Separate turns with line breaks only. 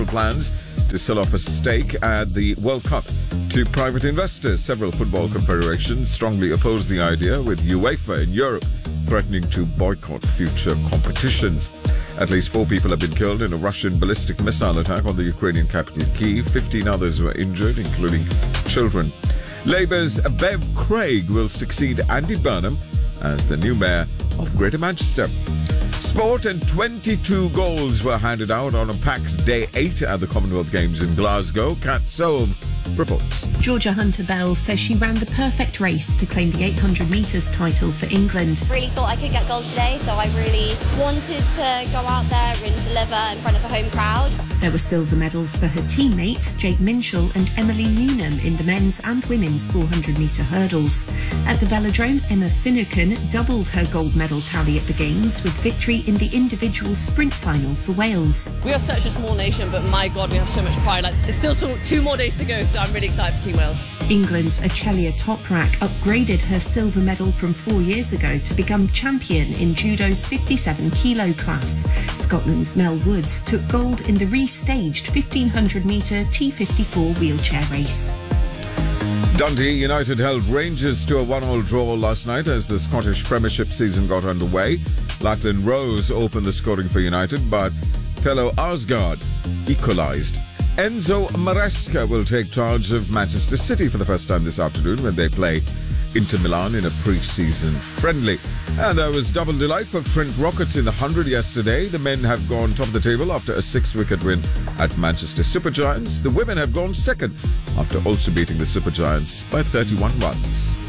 potential plans to sell off a stake at the World Cup to private investors. Several football confederations strongly oppose the idea, with UEFA in Europe threatening to boycott future competitions. At least 4 people have been killed in a Russian ballistic missile attack on the Ukrainian capital Kyiv. 15 others were injured, including children. Labour's Bev Craig will succeed Andy Burnham as the new mayor of Greater Manchester. Sport, and 22 goals were handed out on a packed day 8 at the Commonwealth Games in Glasgow. Kat Sove reports.
Georgia Hunter-Bell says she ran the perfect race to claim the 800 metres title for England.
Really thought I could get gold today, so I really wanted to go out there and deliver in front of a home crowd.
There were silver medals for her teammates, Jake Minshall and Emily Newnham, in the men's and women's 400-metre hurdles. At the velodrome, Emma Finucane doubled her gold medal tally at the Games with victory in the individual sprint final for Wales.
We are such a small nation, but my God, we have so much pride. There's still 2 more days to go, so I'm really excited for Team Wales.
England's Achelia Toprak upgraded her silver medal from 4 years ago to become champion in judo's 57-kilo class. Scotland's Mel Woods took gold in the restaged 1500-metre T54 wheelchair race.
Dundee United held Rangers to a 1-1 draw last night as the Scottish Premiership season got underway. Lachlan Rose opened the scoring for United, but Thelo Arsgaard equalised. Enzo Maresca will take charge of Manchester City for the first time this afternoon when they play Inter Milan in a pre-season friendly. And there was double delight for Trent Rockets in the 100 yesterday. The men have gone top of the table after a 6-wicket win at Manchester Supergiants. The women have gone second after also beating the Supergiants by 31 runs.